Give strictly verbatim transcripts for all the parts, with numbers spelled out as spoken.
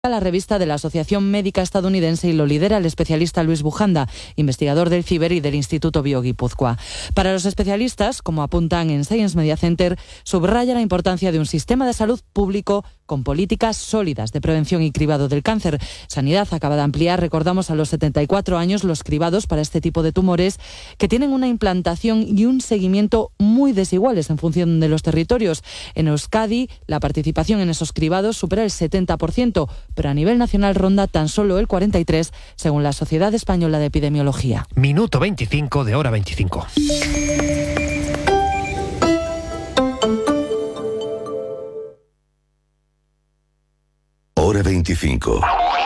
La revista de la Asociación Médica Estadounidense y lo lidera el especialista Luis Bujanda, investigador del CIBER y del Instituto Bioguipúzcoa. Para los especialistas, como apuntan en Science Media Center, subraya la importancia de un sistema de salud público con políticas sólidas de prevención y cribado del cáncer. Sanidad acaba de ampliar, recordamos, a los setenta y cuatro años los cribados para este tipo de tumores que tienen una implantación y un seguimiento muy desiguales en función de los territorios. En Euskadi, la participación en esos cribados supera el setenta por ciento, pero a nivel nacional ronda tan solo el cuarenta y tres por ciento, según la Sociedad Española de Epidemiología. Minuto veinticinco de hora veinticinco. Hora veinticinco.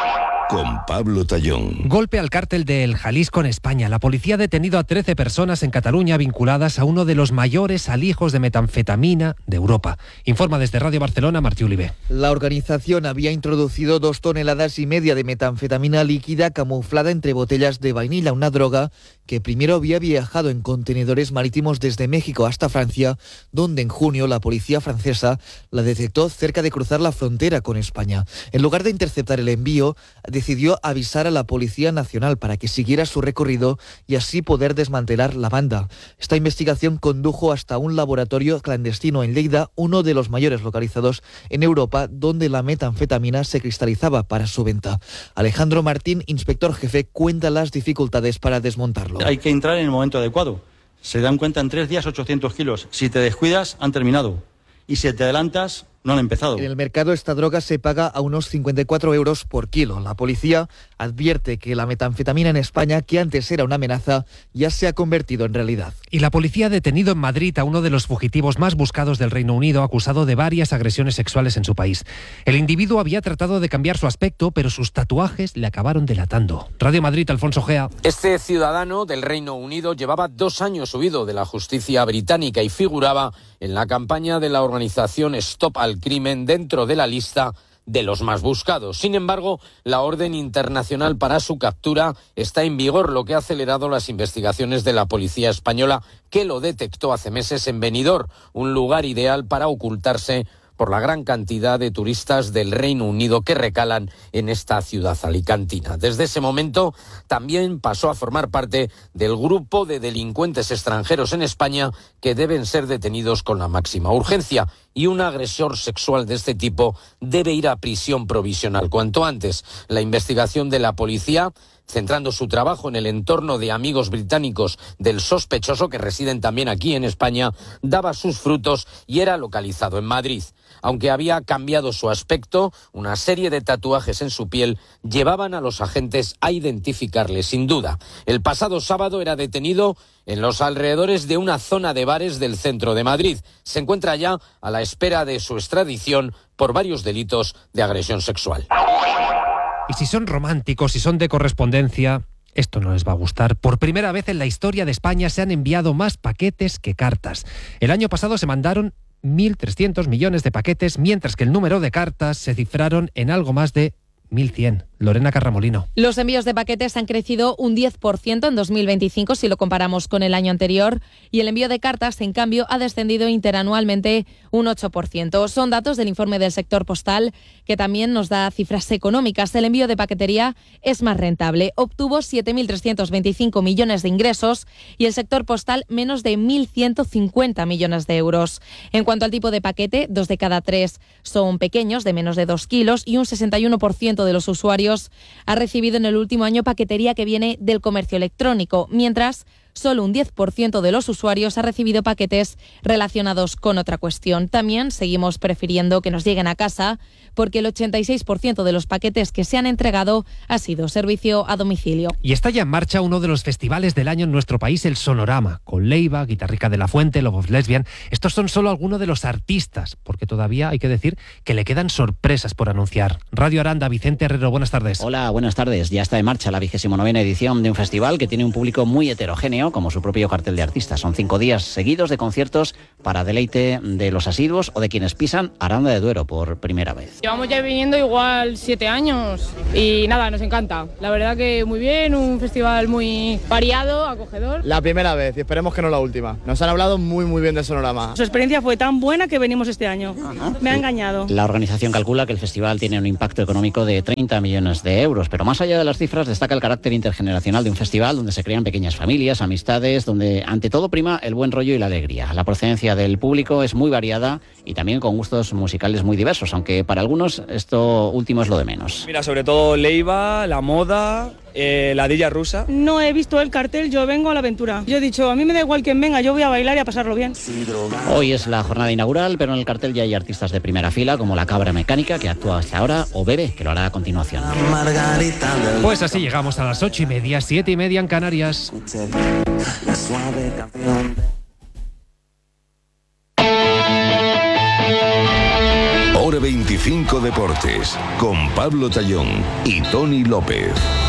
Con Pablo Tallón. Golpe al cártel del Jalisco en España. La policía ha detenido a trece personas en Cataluña vinculadas a uno de los mayores alijos de metanfetamina de Europa. Informa desde Radio Barcelona Martí Olivé. La organización había introducido dos toneladas y media de metanfetamina líquida camuflada entre botellas de vainilla, una droga que primero había viajado en contenedores marítimos desde México hasta Francia, donde en junio la policía francesa la detectó cerca de cruzar la frontera con España. En lugar de interceptar el envío, decidió avisar a la Policía Nacional para que siguiera su recorrido y así poder desmantelar la banda. Esta investigación condujo hasta un laboratorio clandestino en Lleida, uno de los mayores localizados en Europa, donde la metanfetamina se cristalizaba para su venta. Alejandro Martín, inspector jefe, cuenta las dificultades para desmontarlo. Hay que entrar en el momento adecuado. Se dan cuenta en tres días ochocientos kilos. Si te descuidas, han terminado. Y si te adelantas, no han empezado. En el mercado esta droga se paga a unos cincuenta y cuatro euros por kilo. La policía advierte que la metanfetamina en España, que antes era una amenaza, ya se ha convertido en realidad. Y la policía ha detenido en Madrid a uno de los fugitivos más buscados del Reino Unido, acusado de varias agresiones sexuales en su país. El individuo había tratado de cambiar su aspecto, pero sus tatuajes le acabaron delatando. Radio Madrid, Alfonso Gea. Este ciudadano del Reino Unido llevaba dos años huido de la justicia británica y figuraba en la campaña de la organización Stop al Crimen dentro de la lista de los más buscados. Sin embargo, la orden internacional para su captura está en vigor, lo que ha acelerado las investigaciones de la policía española, que lo detectó hace meses en Benidorm, un lugar ideal para ocultarse por la gran cantidad de turistas del Reino Unido que recalan en esta ciudad alicantina. Desde ese momento también pasó a formar parte del grupo de delincuentes extranjeros en España que deben ser detenidos con la máxima urgencia, y un agresor sexual de este tipo debe ir a prisión provisional cuanto antes. La investigación de la policía, centrando su trabajo en el entorno de amigos británicos del sospechoso, que residen también aquí en España, daba sus frutos y era localizado en Madrid. Aunque había cambiado su aspecto, una serie de tatuajes en su piel llevaban a los agentes a identificarle sin duda. El pasado sábado era detenido en los alrededores de una zona de bares del centro de Madrid. Se encuentra ya a la espera de su extradición por varios delitos de agresión sexual. Y si son románticos, si son de correspondencia, esto no les va a gustar. Por primera vez en la historia de España se han enviado más paquetes que cartas. El año pasado se mandaron mil trescientos millones de paquetes, mientras que el número de cartas se cifraron en algo más de mil cien. Lorena Carramolino. Los envíos de paquetes han crecido un diez por ciento en dos mil veinticinco si lo comparamos con el año anterior, y el envío de cartas, en cambio, ha descendido interanualmente un ocho por ciento. Son datos del informe del sector postal, que también nos da cifras económicas. El envío de paquetería es más rentable. Obtuvo siete mil trescientos veinticinco millones de ingresos y el sector postal menos de mil ciento cincuenta millones de euros. En cuanto al tipo de paquete, dos de cada tres son pequeños, de menos de dos kilos, y un sesenta y uno por ciento de los usuarios ha recibido en el último año paquetería que viene del comercio electrónico, mientras solo un diez por ciento de los usuarios ha recibido paquetes relacionados con otra cuestión. También seguimos prefiriendo que nos lleguen a casa, porque el ochenta y seis por ciento de los paquetes que se han entregado ha sido servicio a domicilio. Y está ya en marcha uno de los festivales del año en nuestro país, el Sonorama, con Leiva, Guitarrica de la Fuente, Love of Lesbian. Estos son solo algunos de los artistas, porque todavía hay que decir que le quedan sorpresas por anunciar. Radio Aranda, Vicente Herrero, buenas tardes. Hola, buenas tardes. Ya está en marcha la vigésima novena edición de un festival que tiene un público muy heterogéneo año, como su propio cartel de artistas. Son cinco días seguidos de conciertos para deleite de los asiduos o de quienes pisan Aranda de Duero por primera vez. Llevamos ya viniendo igual siete años y nada, nos encanta. La verdad que muy bien, un festival muy variado, acogedor. La primera vez y esperemos que no la última. Nos han hablado muy muy bien de Sonorama. Su experiencia fue tan buena que venimos este año. Me ha engañado. La organización calcula que el festival tiene un impacto económico de treinta millones de euros, pero más allá de las cifras destaca el carácter intergeneracional de un festival donde se crean pequeñas familias, amistades, donde ante todo prima el buen rollo y la alegría. La procedencia del público es muy variada y también con gustos musicales muy diversos, aunque para algunos esto último es lo de menos. Mira, sobre todo Leiva, la moda, eh, la Dilla rusa. No he visto el cartel, yo vengo a la aventura. Yo he dicho, a mí me da igual quien venga, yo voy a bailar y a pasarlo bien. Hoy es la jornada inaugural, pero en el cartel ya hay artistas de primera fila como La Cabra Mecánica, que actúa hasta ahora, o Bebe, que lo hará a continuación. Pues así llegamos a las ocho y media, siete y media en Canarias. Hora veinticinco Deportes, con Pablo Tallón y Tony López.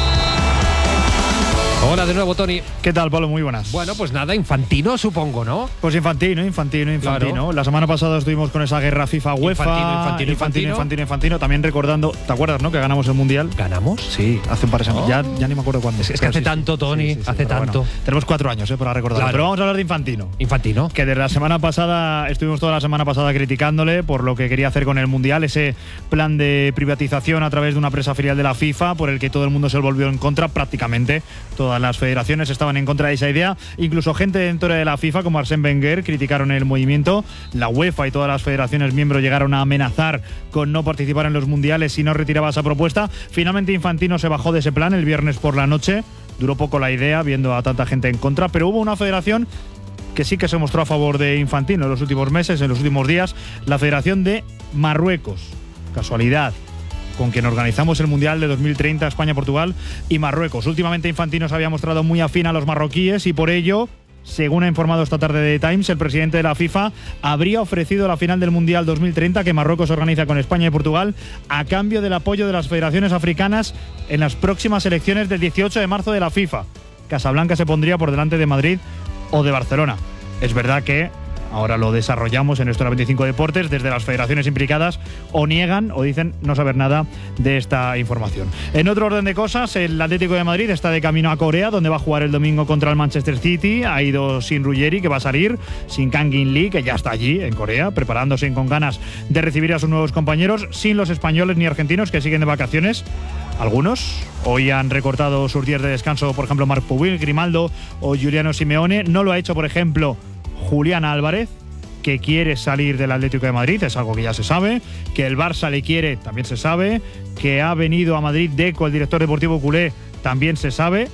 Hola de nuevo, Tony. ¿Qué tal, Pablo? Muy buenas. Bueno, pues nada, infantino, supongo, ¿no? Pues infantino, infantino, infantino. Claro. La semana pasada estuvimos con esa guerra FIFA-UEFA. Infantino, infantino, infantino, infantino. infantino, infantino. También recordando, ¿te acuerdas, no? Que ganamos el Mundial. ¿Ganamos? Sí, hace un par de semanas. Oh. Ya, ya ni me acuerdo cuándo. Es, es que hace sí, tanto, sí, Tony, sí, sí, sí, hace tanto. Bueno, tenemos cuatro años, ¿eh? Para recordarlo. Claro. Pero vamos a hablar de Infantino. Infantino. Que desde la semana pasada, estuvimos toda la semana pasada criticándole por lo que quería hacer con el Mundial, ese plan de privatización a través de una empresa filial de la FIFA, por el que todo el mundo se volvió en contra, prácticamente todas las federaciones estaban en contra de esa idea. Incluso gente dentro de la FIFA como Arsène Wenger criticaron el movimiento. La UEFA y todas las federaciones miembros llegaron a amenazar con no participar en los mundiales si no retiraba esa propuesta. Finalmente Infantino se bajó de ese plan el viernes por la noche. Duró poco la idea viendo a tanta gente en contra, pero hubo una federación que sí que se mostró a favor de Infantino en los últimos meses, en los últimos días, la Federación de Marruecos. Casualidad, con quien organizamos el Mundial de dos mil treinta, España, Portugal y Marruecos. Últimamente Infantino se había mostrado muy afín a los marroquíes y por ello, según ha informado esta tarde The Times, el presidente de la FIFA habría ofrecido la final del Mundial dos mil treinta que Marruecos organiza con España y Portugal a cambio del apoyo de las federaciones africanas en las próximas elecciones del dieciocho de marzo de la FIFA. Casablanca se pondría por delante de Madrid o de Barcelona. Es verdad que ahora lo desarrollamos en Hora veinticinco Deportes, desde las federaciones implicadas o niegan o dicen no saber nada de esta información. En otro orden de cosas, el Atlético de Madrid está de camino a Corea, donde va a jugar el domingo contra el Manchester City. Ha ido sin Ruggeri, que va a salir, sin Kang In Lee, que ya está allí en Corea, preparándose con ganas de recibir a sus nuevos compañeros, sin los españoles ni argentinos, que siguen de vacaciones. Algunos hoy han recortado sus días de descanso, por ejemplo, Marc Pubil, Grimaldo o Giuliano Simeone. No lo ha hecho, por ejemplo, Julián Álvarez, que quiere salir del Atlético de Madrid, es algo que ya se sabe. Que el Barça le quiere, también se sabe. Que ha venido a Madrid Deco, el director deportivo culé, también se sabe.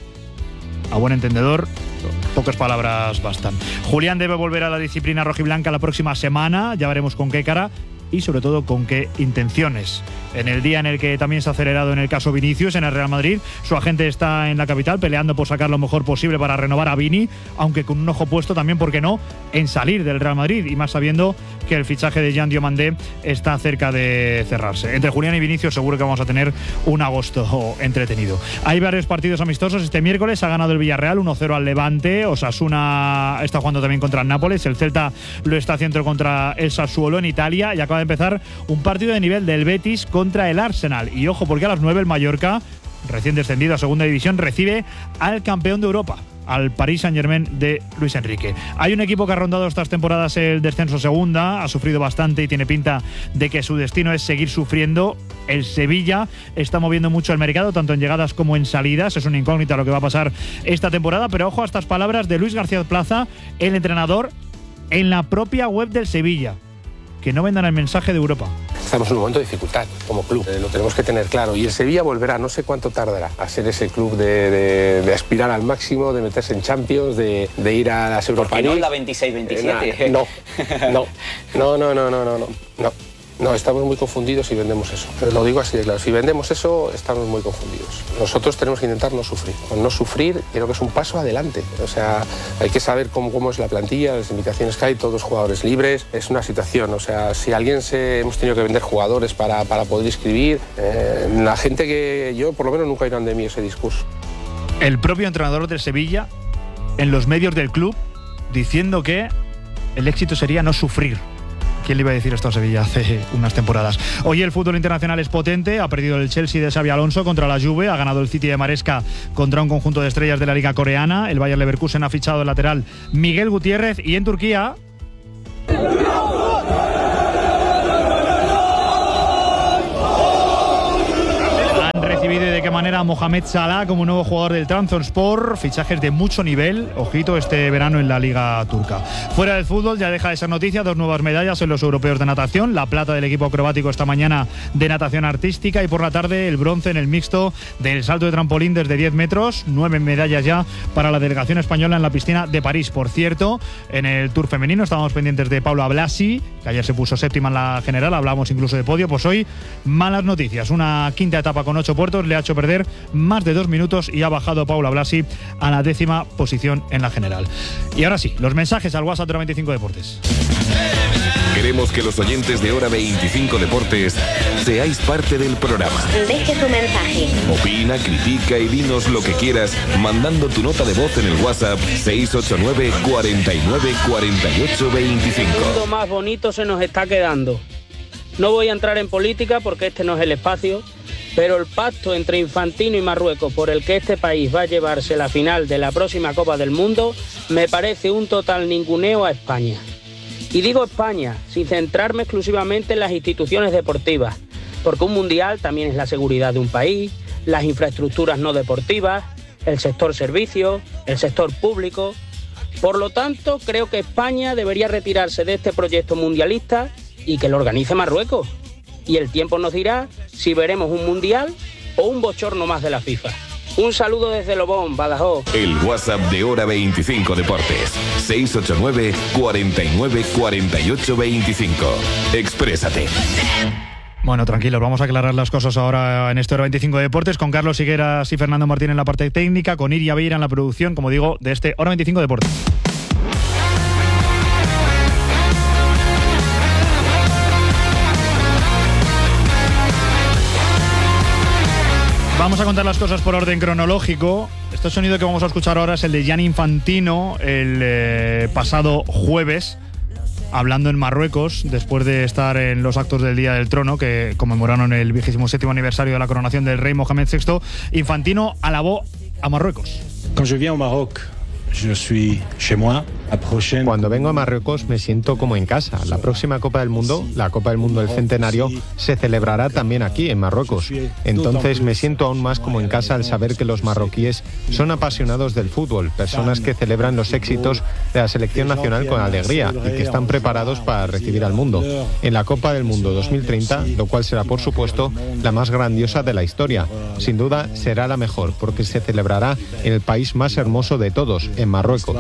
A buen entendedor, pocas palabras bastan. Julián debe volver a la disciplina rojiblanca la próxima semana, ya veremos con qué cara y sobre todo con qué intenciones. En el día en el que también se ha acelerado en el caso Vinicius en el Real Madrid, su agente está en la capital peleando por sacar lo mejor posible para renovar a Vini, aunque con un ojo puesto también, ¿por qué no?, en salir del Real Madrid, y más sabiendo que el fichaje de Jean Diomandé está cerca de cerrarse. Entre Julián y Vinicius seguro que vamos a tener un agosto entretenido. Hay varios partidos amistosos este miércoles. Ha ganado el Villarreal uno cero al Levante. Osasuna está jugando también contra el Nápoles. El Celta lo está haciendo contra el Sassuolo en Italia, y acaba de empezar un partido de nivel del Betis contra el Arsenal. Y ojo, porque a las nueve el Mallorca, recién descendido a segunda división, recibe al campeón de Europa, al Paris Saint-Germain de Luis Enrique. Hay un equipo que ha rondado estas temporadas el descenso segunda, ha sufrido bastante y tiene pinta de que su destino es seguir sufriendo. El Sevilla está moviendo mucho el mercado, tanto en llegadas como en salidas. Es una incógnita lo que va a pasar esta temporada, pero ojo a estas palabras de Luis García Plaza, el entrenador, en la propia web del Sevilla: que no vendan el mensaje de Europa. Estamos en un momento de dificultad como club, eh, lo tenemos que tener claro. Y el Sevilla volverá, no sé cuánto tardará, a ser ese club de, de, de aspirar al máximo, de meterse en Champions, de, de ir a las Europa League. ¿Por qué no la veintiséis veintisiete? Eh, no, no, no, no, no, no, no, no, no. No, estamos muy confundidos si vendemos eso. Pero lo digo así de claro, si vendemos eso, estamos muy confundidos. Nosotros tenemos que intentar no sufrir. Con no sufrir, creo que es un paso adelante. O sea, hay que saber cómo, cómo es la plantilla, las indicaciones que hay, todos los jugadores libres. Es una situación, o sea, si alguien se... hemos tenido que vender jugadores para, para poder inscribir, eh, la gente que yo, por lo menos, nunca irán de mí ese discurso. El propio entrenador del Sevilla en los medios del club diciendo que el éxito sería no sufrir. ¿Quién le iba a decir esto a Sevilla hace unas temporadas? Hoy el fútbol internacional es potente. Ha perdido el Chelsea de Xabi Alonso contra la Juve. Ha ganado el City de Maresca contra un conjunto de estrellas de la liga coreana. El Bayer Leverkusen ha fichado el lateral Miguel Gutiérrez. Y en Turquía... recibido y de qué manera a Mohamed Salah como nuevo jugador del Trabzonspor, fichajes de mucho nivel, ojito este verano en la liga turca. Fuera del fútbol ya deja de ser noticia, dos nuevas medallas en los europeos de natación, la plata del equipo acrobático esta mañana de natación artística y por la tarde el bronce en el mixto del salto de trampolín desde diez metros, nueve medallas ya para la delegación española en la piscina de París. Por cierto, en el Tour femenino estábamos pendientes de Paula Blasi, que ayer se puso séptima en la general, hablamos incluso de podio, pues hoy malas noticias, una quinta etapa con ocho puertos le ha hecho perder más de dos minutos y ha bajado Paula Blasi a la décima posición en la general. Y ahora sí, los mensajes al WhatsApp de Hora veinticinco Deportes. Queremos que los oyentes de Hora veinticinco Deportes seáis parte del programa. Deje su mensaje. Opina, critica y dinos lo que quieras mandando tu nota de voz en el WhatsApp seis ocho nueve, cuarenta y nueve, cuarenta y ocho, veinticinco. El mundo más bonito se nos está quedando. No voy a entrar en política porque este no es el espacio, pero el pacto entre Infantino y Marruecos por el que este país va a llevarse la final de la próxima Copa del Mundo me parece un total ninguneo a España. Y digo España sin centrarme exclusivamente en las instituciones deportivas, porque un mundial también es la seguridad de un país, las infraestructuras no deportivas, el sector servicios, el sector público. Por lo tanto, creo que España debería retirarse de este proyecto mundialista y que lo organice Marruecos. Y el tiempo nos dirá si veremos un mundial o un bochorno más de la FIFA. Un saludo desde Lobón, Badajoz. El WhatsApp de Hora veinticinco Deportes, seis ocho nueve, cuarenta y nueve, cuarenta y ocho, veinticinco. Exprésate. Bueno, tranquilos, vamos a aclarar las cosas ahora en este Hora veinticinco Deportes con Carlos Higueras y Fernando Martín en la parte técnica, con Iria Beira en la producción, como digo, de este Hora veinticinco Deportes. Vamos a contar las cosas por orden cronológico. Este sonido que vamos a escuchar ahora es el de Gianni Infantino el eh, pasado jueves, hablando en Marruecos, después de estar en los actos del Día del Trono, que conmemoraron el vigésimo séptimo aniversario de la coronación del rey Mohamed sexto. Infantino alabó a Marruecos. Quand je viens au Maroc, je suis chez moi. Cuando vengo a Marruecos me siento como en casa. La próxima Copa del Mundo, la Copa del Mundo del Centenario, se celebrará también aquí, en Marruecos. Entonces me siento aún más como en casa al saber que los marroquíes son apasionados del fútbol, personas que celebran los éxitos de la selección nacional con alegría y que están preparados para recibir al mundo en la Copa del Mundo dos mil treinta, lo cual será, por supuesto, la más grandiosa de la historia. Sin duda será la mejor, porque se celebrará en el país más hermoso de todos, en Marruecos.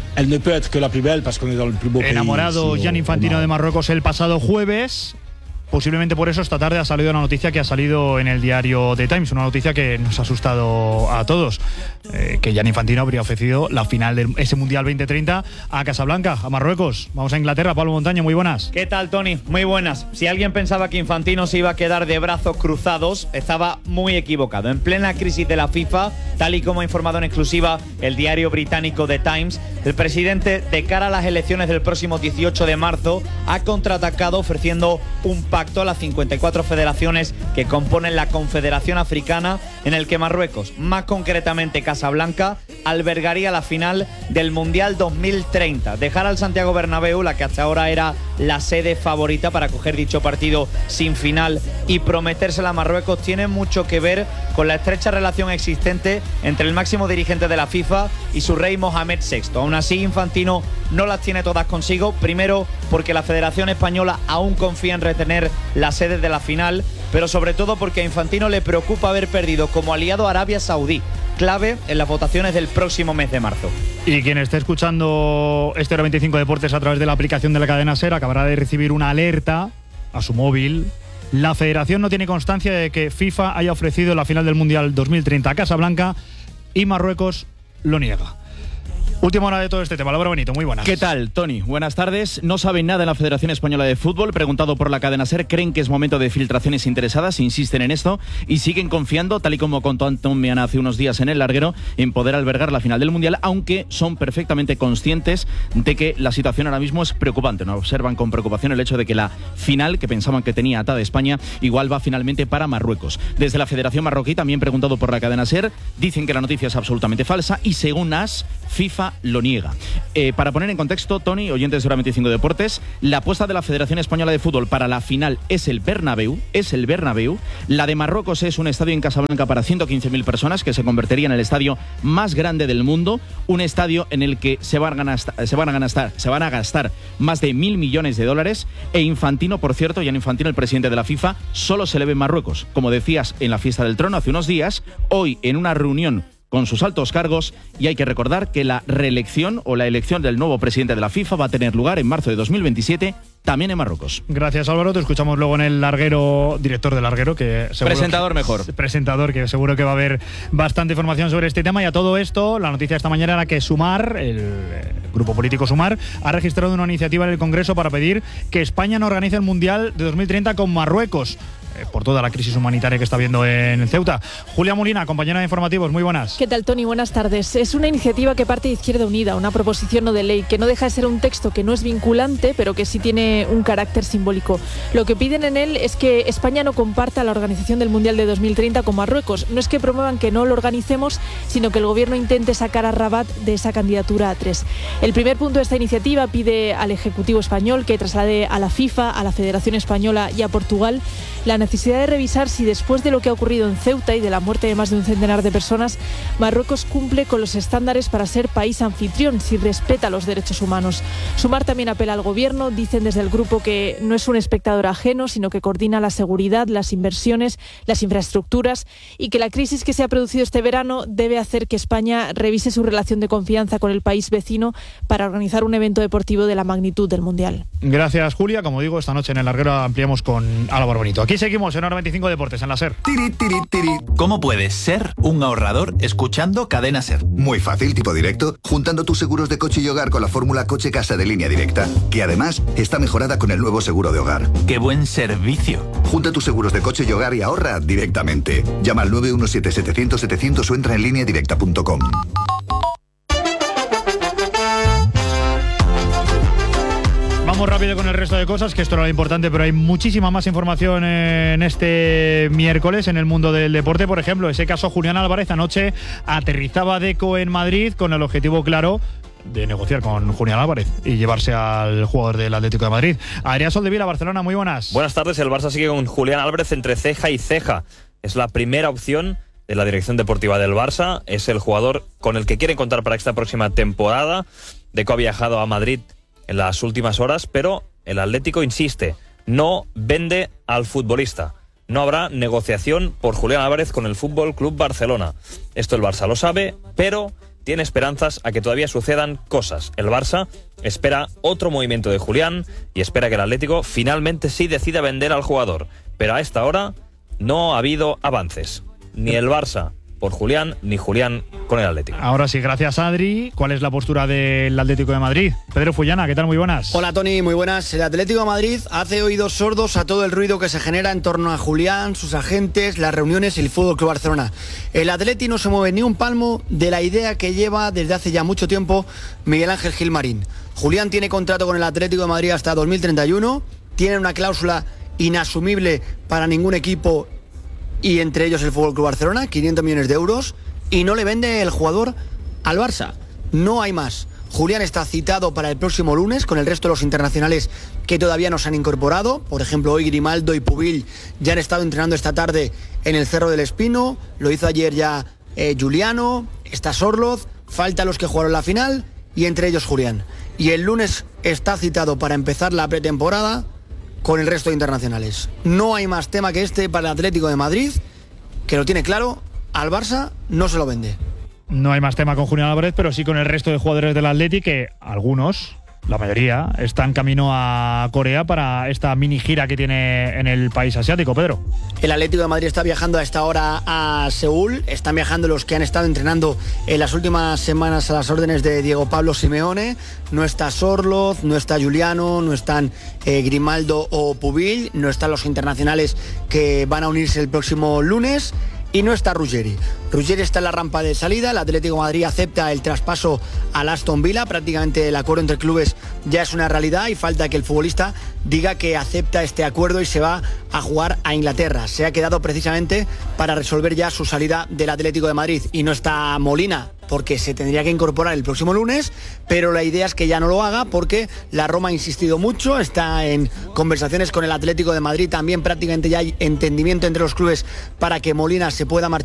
Enamorado Gianni Infantino de Marruecos el pasado jueves. Posiblemente por eso esta tarde ha salido una noticia que ha salido en el diario The Times, una noticia que nos ha asustado a todos, eh, que Gianni Infantino habría ofrecido la final de ese Mundial veinte treinta a Casablanca, a Marruecos. Vamos a Inglaterra. Pablo Montaño, muy buenas. ¿Qué tal, Tony? Muy buenas. Si alguien pensaba que Infantino se iba a quedar de brazos cruzados, estaba muy equivocado. En plena crisis de la FIFA, tal y como ha informado en exclusiva el diario británico The Times, el presidente, de cara a las elecciones del próximo dieciocho de marzo, ha contraatacado ofreciendo un pacto a las cincuenta y cuatro federaciones que componen la Confederación Africana, en el que Marruecos, más concretamente Casablanca, albergaría la final del Mundial dos mil treinta. Dejar al Santiago Bernabéu, la que hasta ahora era la sede favorita para coger dicho partido sin final, y prometérsela a Marruecos, tiene mucho que ver con la estrecha relación existente entre el máximo dirigente de la FIFA y su rey Mohamed sexto. Aún así, Infantino no las tiene todas consigo, primero porque la Federación Española aún confía en retener la sede de la final, pero sobre todo porque a Infantino le preocupa haber perdido como aliado a Arabia Saudí, clave en las votaciones del próximo mes de marzo. Y quien esté escuchando este Hora veinticinco Deportes a través de la aplicación de la cadena SER acabará de recibir una alerta a su móvil. La Federación no tiene constancia de que FIFA haya ofrecido la final del Mundial dos mil treinta a Casablanca y Marruecos lo niega. Última hora de todo este tema. Álvaro Benito, muy buenas. ¿Qué tal, Tony? Buenas tardes. No saben nada en la Federación Española de Fútbol. Preguntado por la cadena SER, creen que es momento de filtraciones interesadas, insisten en esto y siguen confiando, tal y como contó Antón Meana hace unos días en El Larguero, en poder albergar la final del Mundial, aunque son perfectamente conscientes de que la situación ahora mismo es preocupante. No observan con preocupación el hecho de que la final, que pensaban que tenía atada España, igual va finalmente para Marruecos. Desde la Federación Marroquí, también preguntado por la cadena SER, dicen que la noticia es absolutamente falsa y según AS, FIFA lo niega. Eh, para poner en contexto, Tony, oyentes de Hora veinticinco Deportes, la apuesta de la Federación Española de Fútbol para la final es el Bernabéu, es el Bernabéu. La de Marruecos es un estadio en Casablanca para ciento quince mil personas que se convertiría en el estadio más grande del mundo, un estadio en el que se van a gastar, se van a gastar, se van a gastar más de mil millones de dólares e Infantino, por cierto, Gianni Infantino, el presidente de la FIFA, solo se le ve en Marruecos. Como decías en la fiesta del trono hace unos días, hoy en una reunión con sus altos cargos, y hay que recordar que la reelección o la elección del nuevo presidente de la FIFA va a tener lugar en marzo de dos mil veintisiete, también en Marruecos. Gracias, Álvaro. Te escuchamos luego en El Larguero, director del Larguero, que seguro presentador que, mejor. Presentador, que seguro que va a haber bastante información sobre este tema. Y a todo esto, la noticia de esta mañana era que Sumar, el, el grupo político Sumar, ha registrado una iniciativa en el Congreso para pedir que España no organice el Mundial de dos mil treinta con Marruecos, por toda la crisis humanitaria que está habiendo en Ceuta. Julia Molina, compañera de informativos, muy buenas. ¿Qué tal, Tony? Buenas tardes. Es una iniciativa que parte de Izquierda Unida, una proposición no de ley, que no deja de ser un texto que no es vinculante, pero que sí tiene un carácter simbólico. Lo que piden en él es que España no comparta la organización del Mundial de dos mil treinta con Marruecos. No es que promuevan que no lo organicemos, sino que el gobierno intente sacar a Rabat de esa candidatura a tres. El primer punto de esta iniciativa pide al Ejecutivo español que traslade a la FIFA, a la Federación Española y a Portugal la necesidad de revisar si después de lo que ha ocurrido en Ceuta y de la muerte de más de un centenar de personas, Marruecos cumple con los estándares para ser país anfitrión, si respeta los derechos humanos. Sumar también apela al gobierno, dicen desde el grupo que no es un espectador ajeno, sino que coordina la seguridad, las inversiones, las infraestructuras, y que la crisis que se ha producido este verano debe hacer que España revise su relación de confianza con el país vecino para organizar un evento deportivo de la magnitud del Mundial. Gracias, Julia. Como digo, esta noche en El Larguero ampliamos con Álvaro Bonito. Aquí seguimos en Hora veinticinco Deportes, en la SER. Tiri, tiri, tiri. ¿Cómo puedes ser un ahorrador escuchando Cadena SER? Muy fácil, tipo directo, juntando tus seguros de coche y hogar con la fórmula Coche Casa de Línea Directa, que además está mejorada con el nuevo seguro de hogar. ¡Qué buen servicio! Junta tus seguros de coche y hogar y ahorra directamente. Llama al nueve uno siete setecientos setecientos o entra en línea directa punto com. Vamos rápido con el resto de cosas, que esto era lo importante, pero hay muchísima más información en este miércoles en el mundo del deporte. Por ejemplo, ese caso Julián Álvarez, anoche aterrizaba Deco en Madrid con el objetivo claro de negociar con Julián Álvarez y llevarse al jugador del Atlético de Madrid. Adrián Soldevila, Barcelona, muy buenas. Buenas tardes, el Barça sigue con Julián Álvarez entre ceja y ceja. Es la primera opción de la dirección deportiva del Barça, es el jugador con el que quieren contar para esta próxima temporada. Deco ha viajado a Madrid en las últimas horas, pero el Atlético insiste, no vende al futbolista. No habrá negociación por Julián Álvarez con el Fútbol Club Barcelona. Esto el Barça lo sabe, pero tiene esperanzas a que todavía sucedan cosas. El Barça espera otro movimiento de Julián y espera que el Atlético finalmente sí decida vender al jugador. Pero a esta hora no ha habido avances. Ni el Barça por Julián, ni Julián con el Atlético. Ahora sí, gracias, Adri. ¿Cuál es la postura del Atlético de Madrid? Pedro Fullana, ¿qué tal? Muy buenas. Hola, Tony, muy buenas. El Atlético de Madrid hace oídos sordos a todo el ruido que se genera en torno a Julián, sus agentes, las reuniones y el Fútbol Club Barcelona. El Atlético no se mueve ni un palmo de la idea que lleva desde hace ya mucho tiempo Miguel Ángel Gilmarín. Julián tiene contrato con el Atlético de Madrid hasta dos mil treinta y uno, tiene una cláusula inasumible para ningún equipo y entre ellos el Fútbol Club Barcelona, quinientos millones de euros, y no le vende el jugador al Barça. No hay más. Julián está citado para el próximo lunes con el resto de los internacionales que todavía no se han incorporado. Por ejemplo, hoy Grimaldo y Pubil ya han estado entrenando esta tarde en el Cerro del Espino. Lo hizo ayer ya eh, Juliano, está Sorloz, falta los que jugaron la final y entre ellos Julián. Y el lunes está citado para empezar la pretemporada con el resto de internacionales. No hay más tema que este para el Atlético de Madrid, que lo tiene claro, al Barça no se lo vende. No hay más tema con Julián Álvarez, pero sí con el resto de jugadores del Atlético, que algunos la mayoría, están camino a Corea para esta mini gira que tiene en el país asiático, Pedro. El Atlético de Madrid está viajando a esta hora a Seúl. Están viajando los que han estado entrenando en las últimas semanas a las órdenes de Diego Pablo Simeone. No está Sorloz, no está Juliano, no están eh, Grimaldo o Pubil, no están los internacionales que van a unirse el próximo lunes. Y no está Ruggeri. Ruggeri está en la rampa de salida. El Atlético de Madrid acepta el traspaso al Aston Villa. Prácticamente el acuerdo entre clubes ya es una realidad y falta que el futbolista diga que acepta este acuerdo y se va a jugar a Inglaterra. Se ha quedado precisamente para resolver ya su salida del Atlético de Madrid. Y no está Molina, porque se tendría que incorporar el próximo lunes, pero la idea es que ya no lo haga porque la Roma ha insistido mucho, está en conversaciones con el Atlético de Madrid, también prácticamente ya hay entendimiento entre los clubes para que Molina se pueda marchar